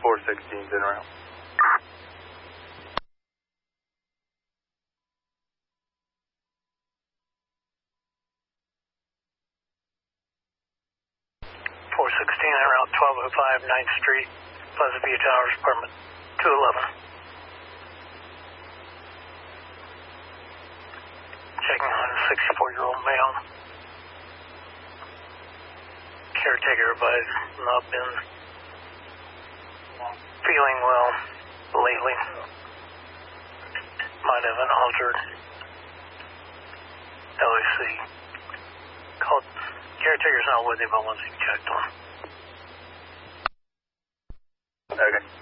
416's in route. en route 1205 9th Street, Pleasant View Towers, apartment 211. Checking on a 64-year-old male. Caretaker advised not been feeling well lately. Might have an altered LAC. Called caretaker's not with him, but wants him checked on. Okay.